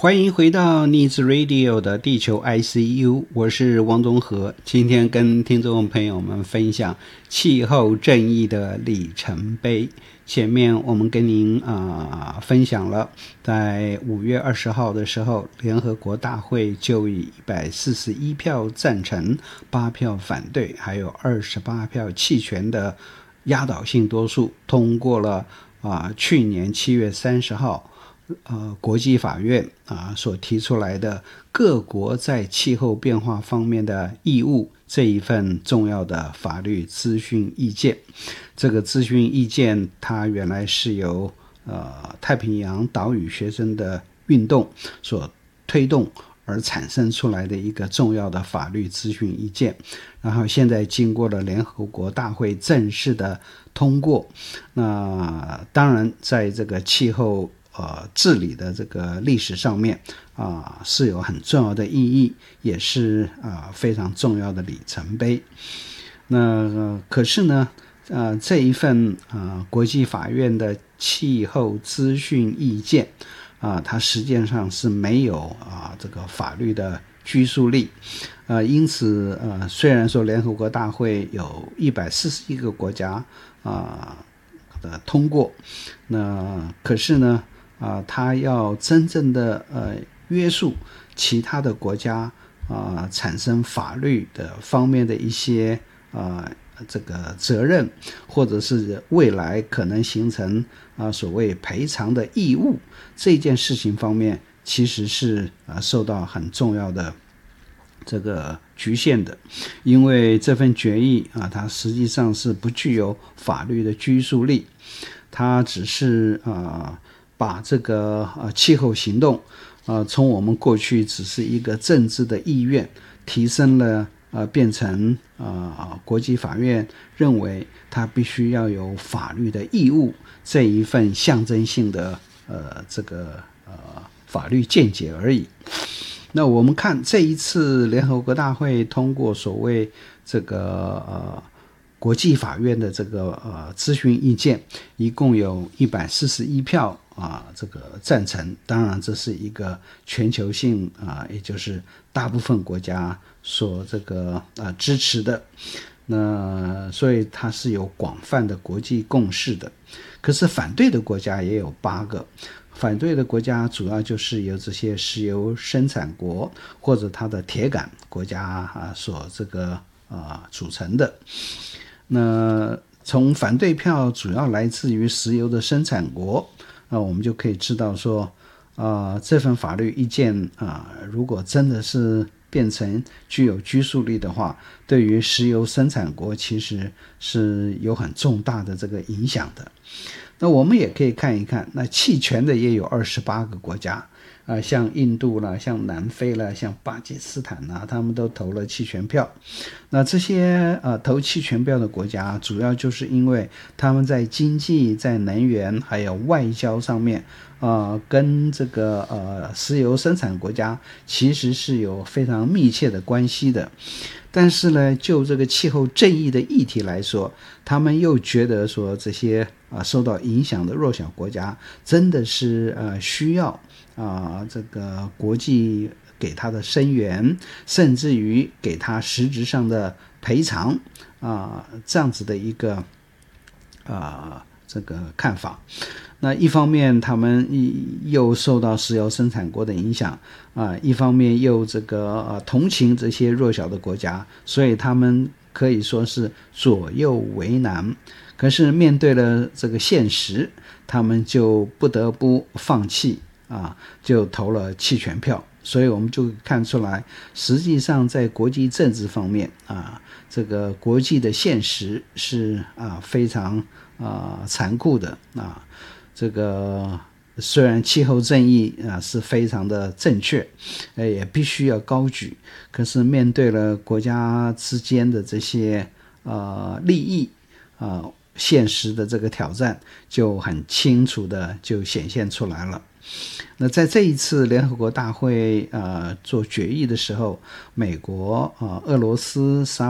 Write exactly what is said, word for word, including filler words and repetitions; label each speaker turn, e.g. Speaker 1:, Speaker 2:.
Speaker 1: 欢迎回到 Needs Radio 的地球 I C U， 我是王宗和，今天跟听众朋友们分享气候正义的里程碑。前面我们跟您啊、呃、分享了，在五月二十号的时候，联合国大会就以一百四十一票赞成、八票反对，还有二十八票弃权的压倒性多数通过了啊、呃、去年七月三十号。呃，国际法院啊所提出来的各国在气候变化方面的义务这一份重要的法律咨询意见。这个咨询意见它原来是由呃太平洋岛屿学生的运动所推动而产生出来的一个重要的法律咨询意见，然后现在经过了联合国大会正式的通过。那当然在这个气候呃，治理的这个历史上面啊、呃，是有很重要的意义，也是啊、呃、非常重要的里程碑。那、呃、可是呢，呃，这一份啊、呃、国际法院的气候咨询意见啊、呃，它实际上是没有啊、呃、这个法律的拘束力。呃，因此呃，虽然说联合国大会有一百四十一个国家啊、呃、的通过，那可是呢。啊、呃，他要真正的呃约束其他的国家啊、呃，产生法律的方面的一些啊、呃、这个责任，或者是未来可能形成啊、呃、所谓赔偿的义务，这件事情方面其实是啊、呃、受到很重要的这个局限的，因为这份决议啊，它实际上是不具有法律的拘束力，它只是啊。呃把这个呃气候行动，呃，从我们过去只是一个政治的意愿，提升了呃，变成呃国际法院认为它必须要有法律的义务这一份象征性的呃这个呃法律见解而已。那我们看这一次联合国大会通过所谓这个呃。国际法院的这个呃咨询意见，一共有一百四十一票啊、呃，这个赞成。当然，这是一个全球性啊、呃，也就是大部分国家所这个呃支持的。那所以它是有广泛的国际共识的。可是反对的国家也有八个。反对的国家主要就是由这些石油生产国或者它的铁杆国家啊所这个啊、呃、组成的。那从反对票主要来自于石油的生产国，那我们就可以知道说，啊、呃，这份法律意见啊、呃，如果真的是变成具有拘束力的话，对于石油生产国其实是有很重大的这个影响的。那我们也可以看一看，那弃权的也有二十八个国家。啊、呃，像印度啦，像南非啦，像巴基斯坦啦，他们都投了弃权票。那这些呃投弃权票的国家，主要就是因为他们在经济、在能源还有外交上面，呃，跟这个呃石油生产国家其实是有非常密切的关系的。但是呢，就这个气候正义的议题来说，他们又觉得说这些啊、呃、受到影响的弱小国家真的是呃需要啊、呃、这个国际给他的声援，甚至于给他实质上的赔偿啊、呃、这样子的一个啊、呃、这个看法。那一方面他们又受到石油生产国的影响啊、呃，一方面又这个呃同情这些弱小的国家，所以他们可以说是左右为难。可是面对了这个现实，他们就不得不放弃啊，就投了弃权票。所以我们就看出来，实际上在国际政治方面啊，这个国际的现实是啊非常啊残酷的啊。这个虽然气候正义啊是非常的正确，呃也必须要高举，可是面对了国家之间的这些呃利益啊、呃、现实的这个挑战，就很清楚的就显现出来了。那在这一次联合国大会呃做决议的时候，美国、呃、俄罗斯、沙